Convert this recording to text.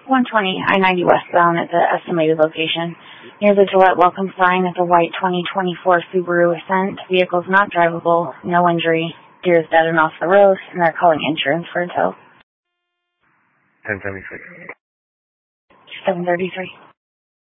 120 I-90 westbound at the estimated location. Near the Gillette welcome sign is a white 2024 Subaru Ascent. Vehicle's not drivable, no injury. Deer is dead and off the road, and they're calling insurance for a tow. 1076. 733.